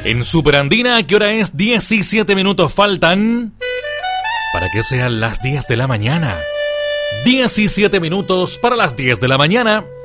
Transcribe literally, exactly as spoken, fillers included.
En Superandina, ¿qué hora es? diecisiete minutos faltan para que sean las diez de la mañana. diecisiete minutos para las diez de la mañana.